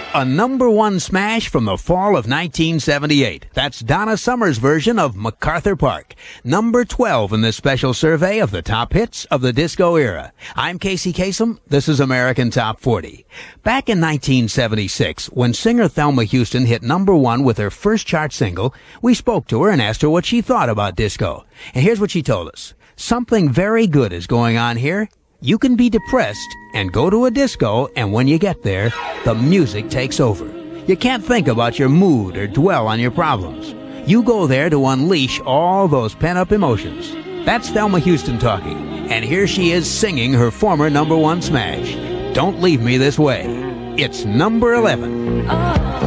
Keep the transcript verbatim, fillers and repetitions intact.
A number one smash from the fall of nineteen seventy-eight. That's Donna Summer's version of MacArthur Park. Number twelve in this special survey of the top hits of the disco era. I'm Casey Kasem. This is American Top forty. Back in nineteen seventy-six, when singer Thelma Houston hit number one with her first chart single, we spoke to her and asked her what she thought about disco. And here's what she told us. Something very good is going on here. You can be depressed and go to a disco, and when you get there, the music takes over. You can't think about your mood or dwell on your problems. You go there to unleash all those pent-up emotions. That's Thelma Houston talking, and here she is singing her former number one smash, Don't Leave Me This Way. It's number eleven. Oh.